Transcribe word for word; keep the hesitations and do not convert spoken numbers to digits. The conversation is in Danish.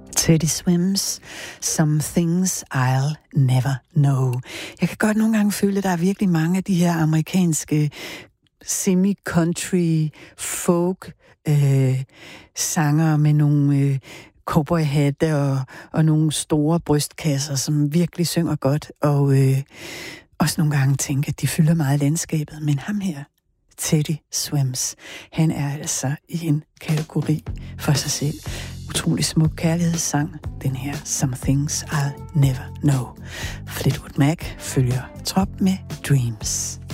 Teddy Swims, Some Things I'll Never Know. Jeg kan godt nogle gange føle, at der er virkelig mange af de her amerikanske semi-country folk øh, sanger med nogle øh, cowboyhatte og, og nogle store brystkasser, som virkelig synger godt, og øh, også nogle gange tænker, at de fylder meget i landskabet. Men ham her, Teddy Swims, han er altså i en kategori for sig selv. Utrolig smuk kærlighedssang, den her Some Things I'll Never Know. Fleetwood Mac følger trop med Dreams.